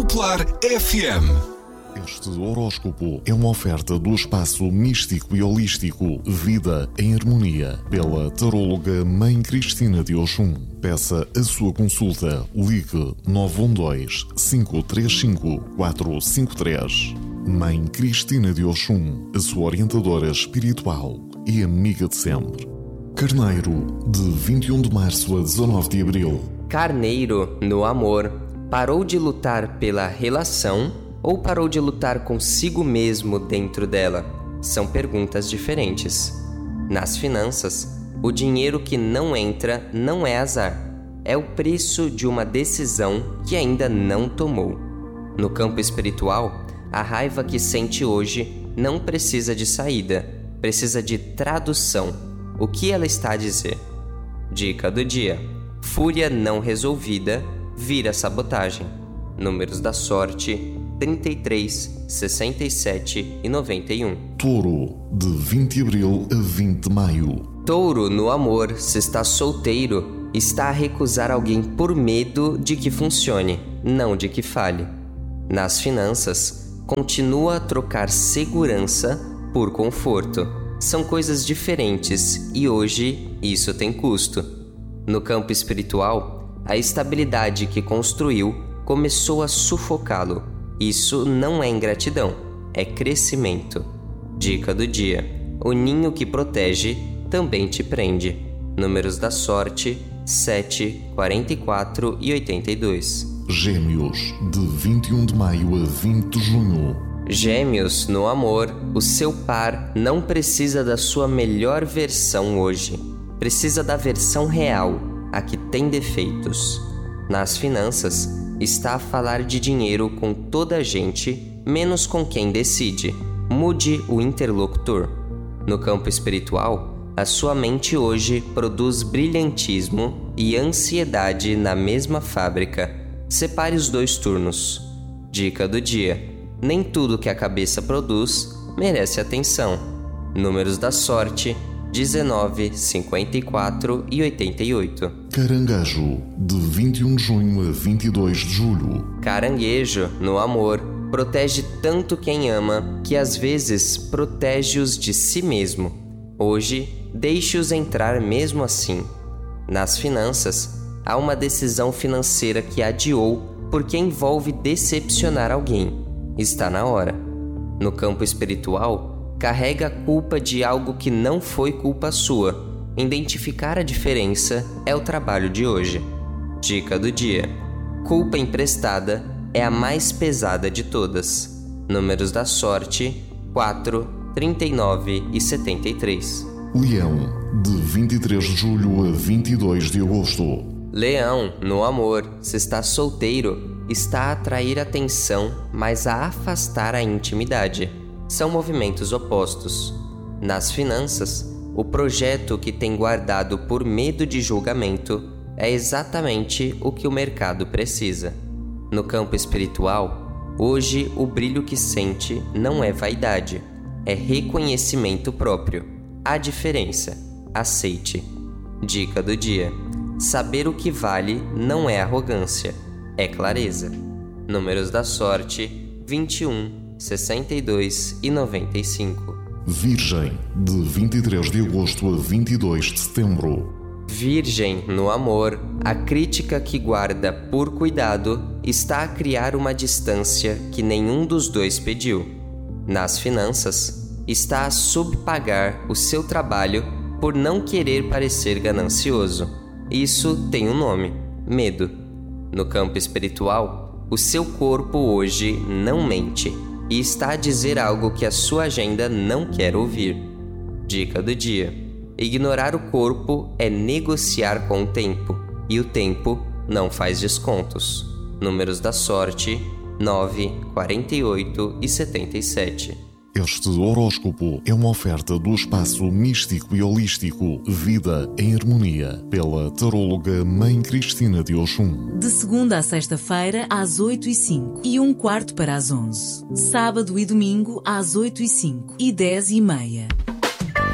Popular FM. Este horóscopo é uma oferta do espaço místico e holístico Vida em Harmonia, pela taróloga Mãe Cristina de Oxum. Peça a sua consulta. Ligue 912-535-453. Mãe Cristina de Oxum, a sua orientadora espiritual e amiga de sempre. Carneiro, de 21 de março a 19 de abril. Carneiro, no amor, parou de lutar pela relação ou parou de lutar consigo mesmo dentro dela? São perguntas diferentes. Nas finanças, o dinheiro que não entra não é azar. É o preço de uma decisão que ainda não tomou. No campo espiritual, a raiva que sente hoje não precisa de saída, precisa de tradução. O que ela está a dizer? Dica do dia: fúria não resolvida vira sabotagem. Números da sorte: 33, 67 e 91. Touro, de 20 de abril a 20 de maio. Touro, no amor, se está solteiro, está a recusar alguém por medo de que funcione, não de que falhe. Nas finanças, continua a trocar segurança por conforto. São coisas diferentes e hoje isso tem custo. No campo espiritual, a estabilidade que construiu começou a sufocá-lo. Isso não é ingratidão, é crescimento. Dica do dia: o ninho que protege também te prende. Números da sorte: 7, 44 e 82. Gêmeos, de 21 de maio a 20 de junho. Gêmeos, no amor, o seu par não precisa da sua melhor versão hoje. Precisa da versão real, a que tem defeitos. Nas finanças, está a falar de dinheiro com toda a gente, menos com quem decide. Mude o interlocutor. No campo espiritual, a sua mente hoje produz brilhantismo e ansiedade na mesma fábrica. Separe os dois turnos. Dica do dia: nem tudo que a cabeça produz merece atenção. Números da sorte: 19, 54 e 88. Caranguejo, de 21 de junho a 22 de julho. Caranguejo, no amor, protege tanto quem ama que às vezes protege-os de si mesmo. Hoje, deixe-os entrar mesmo assim. Nas finanças, há uma decisão financeira que adiou porque envolve decepcionar alguém. Está na hora. No campo espiritual, carrega a culpa de algo que não foi culpa sua. Identificar a diferença é o trabalho de hoje. Dica do dia: culpa emprestada é a mais pesada de todas. Números da sorte: 4, 39 e 73. Leão, de 23 de julho a 22 de agosto. Leão, no amor, se está solteiro, está a atrair atenção, mas a afastar a intimidade. São movimentos opostos. Nas finanças, o projeto que tem guardado por medo de julgamento é exatamente o que o mercado precisa. No campo espiritual, hoje o brilho que sente não é vaidade, é reconhecimento próprio. Há diferença. Aceite. Dica do dia: saber o que vale não é arrogância, é clareza. Números da sorte: 21, 62 e 95. Virgem, de 23 de agosto a 22 de setembro. Virgem, no amor, a crítica que guarda por cuidado está a criar uma distância que nenhum dos dois pediu. Nas finanças, está a subpagar o seu trabalho por não querer parecer ganancioso. Isso tem um nome: medo. No campo espiritual, o seu corpo hoje não mente e está a dizer algo que a sua agenda não quer ouvir. Dica do dia: ignorar o corpo é negociar com o tempo, e o tempo não faz descontos. Números da sorte: 9, 48 e 77. Este horóscopo é uma oferta do espaço místico e holístico Vida em Harmonia, pela taróloga Mãe Cristina de Oxum. De segunda a sexta-feira, às 8h05 e 1/4 para as 11. Sábado e domingo, às 8h05 e 10h30.